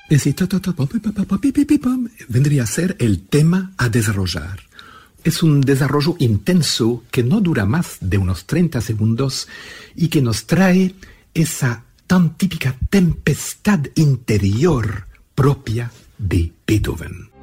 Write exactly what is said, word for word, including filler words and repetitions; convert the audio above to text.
Ese ta, ta, ta, pam, pam, pam, pam, pam, pam, pam, vendría a ser el tema a desarrollar. Es un desarrollo intenso que no dura más de unos treinta segundos y que nos trae esa tan típica tempestad interior propia de Beethoven.